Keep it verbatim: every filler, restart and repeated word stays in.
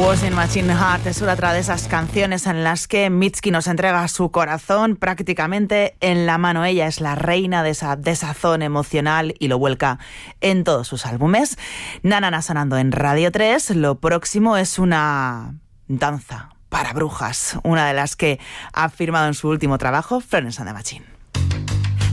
Washing Machine Heart es otra de esas canciones en las que Mitski nos entrega su corazón prácticamente en la mano. Ella es la reina de esa desazón emocional y lo vuelca en todos sus álbumes. Nanana sonando en Radio tres. Lo próximo es una danza para brujas, una de las que ha firmado en su último trabajo Florence and the Machine.